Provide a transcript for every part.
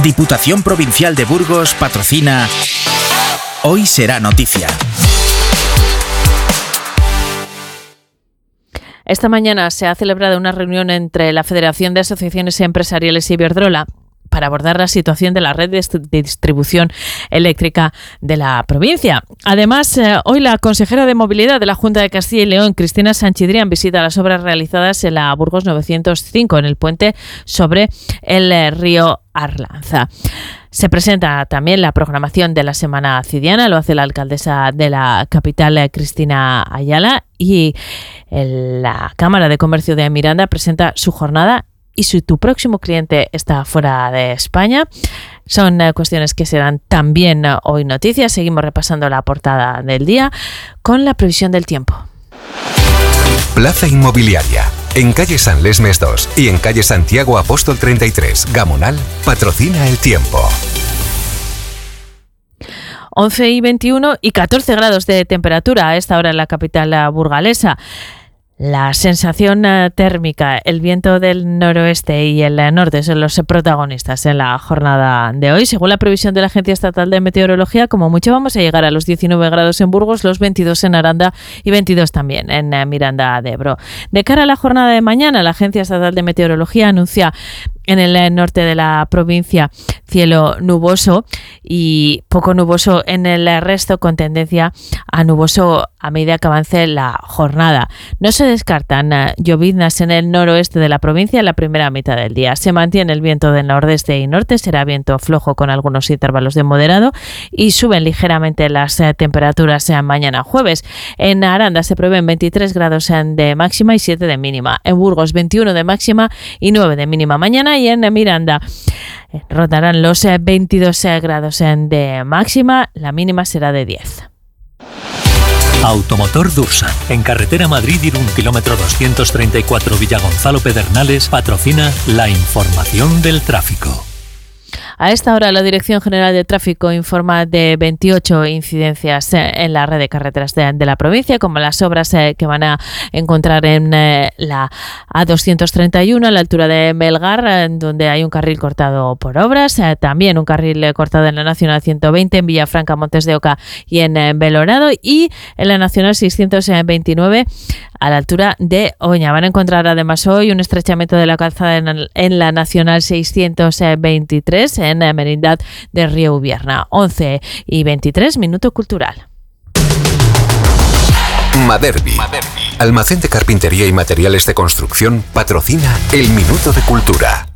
Diputación Provincial de Burgos patrocina Hoy será noticia. Esta mañana se ha celebrado una reunión entre la Federación de Asociaciones Empresariales y Iberdrola para abordar la situación de la red de distribución eléctrica de la provincia. Además, hoy la consejera de Movilidad de la Junta de Castilla y León, Cristina Sanchidrián, visita las obras realizadas en la Burgos 905, en el puente sobre el río Arlanza. Se presenta también la programación de la Semana Cidiana, lo hace la alcaldesa de la capital, Cristina Ayala, y la Cámara de Comercio de Miranda presenta su jornada. Y si tu próximo cliente está fuera de España, son cuestiones que serán también hoy noticias. Seguimos repasando la portada del día con la previsión del tiempo. Plaza Inmobiliaria. En calle San Lesmes 2 y en calle Santiago Apóstol 33, Gamonal, patrocina el tiempo. 11 y 21 y 14 grados de temperatura a esta hora en la capital burgalesa. La sensación térmica, el viento del noroeste y el norte son los protagonistas en la jornada de hoy. Según la previsión de la Agencia Estatal de Meteorología, como mucho vamos a llegar a los 19 grados en Burgos, los 22 en Aranda y 22 también en Miranda de Ebro. De cara a la jornada de mañana, la Agencia Estatal de Meteorología anuncia en el norte de la provincia cielo nuboso y poco nuboso en el resto, con tendencia a nuboso a medida que avance la jornada. No se descartan lloviznas en el noroeste de la provincia en la primera mitad del día. Se mantiene el viento del nordeste y norte, será viento flojo con algunos intervalos de moderado y suben ligeramente las temperaturas mañana jueves. En Aranda se prevén 23 grados de máxima y 7 de mínima. En Burgos 21 de máxima y 9 de mínima mañana, y en Miranda rotarán los 22 grados de máxima, la mínima será de 10. Automotor Dursan, en carretera Madrid-Irún, kilómetro 234, Villagonzalo Pedernales, patrocina la información del tráfico. A esta hora, la Dirección General de Tráfico informa de 28 incidencias en la red de carreteras de la provincia, como las obras que van a encontrar en la A231 a la altura de Melgar, donde hay un carril cortado por obras, también un carril cortado en la Nacional 120 en Villafranca, Montes de Oca y en Belorado, y en la Nacional 629 a la altura de Oña. Van a encontrar además hoy un estrechamiento de la calzada en la Nacional 623 en Merindad de Río Ubierna. 11 y 23, Minuto Cultural. Maderbi, almacén de carpintería y materiales de construcción, patrocina el Minuto de Cultura.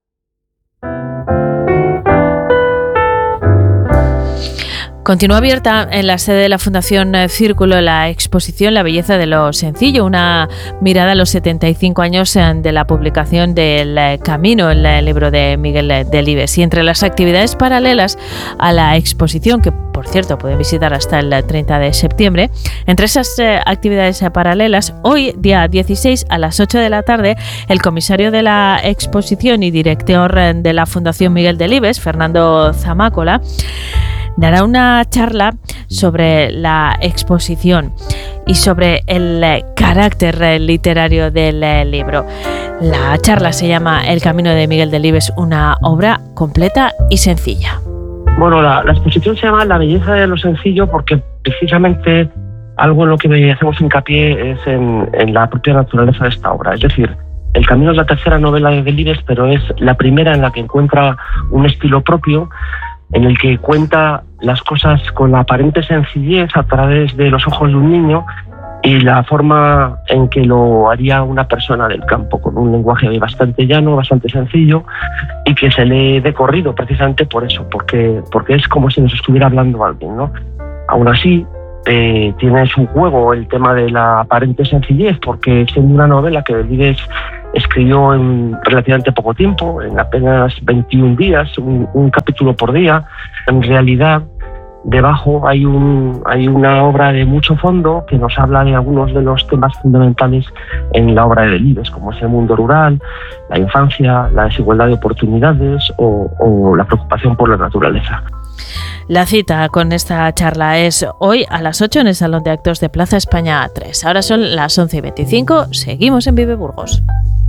Continúa abierta en la sede de la Fundación Círculo la exposición La belleza de lo sencillo, una mirada a los 75 años de la publicación del Camino, el libro de Miguel Delibes. Y entre las actividades paralelas a la exposición, que por cierto pueden visitar hasta el 30 de septiembre, entre esas actividades paralelas, hoy, día 16, a las 8 de la tarde, el comisario de la exposición y director de la Fundación Miguel Delibes, Fernando Zamácola, dará una charla sobre la exposición y sobre el carácter literario del libro. La charla se llama El Camino de Miguel Delibes, una obra completa y sencilla. Bueno, la exposición se llama La belleza de lo sencillo porque precisamente algo en lo que hacemos hincapié es en la propia naturaleza de esta obra. Es decir, El Camino es la tercera novela de Delibes, pero es la primera en la que encuentra un estilo propio, en el que cuenta las cosas con la aparente sencillez a través de los ojos de un niño y la forma en que lo haría una persona del campo, con un lenguaje bastante llano, bastante sencillo, y que se lee de corrido precisamente por eso, porque es como si nos estuviera hablando alguien, ¿no? Aún así, tiene su juego el tema de la aparente sencillez, porque siendo una novela que Delibes escribió en relativamente poco tiempo, en apenas 21 días, un capítulo por día, en realidad debajo hay una obra de mucho fondo que nos habla de algunos de los temas fundamentales en la obra de Delibes, como es el mundo rural, la infancia, la desigualdad de oportunidades o la preocupación por la naturaleza. La cita con esta charla es hoy a las 8 en el Salón de Actos de Plaza España 3. Ahora son las 11:25, seguimos en Vive Burgos.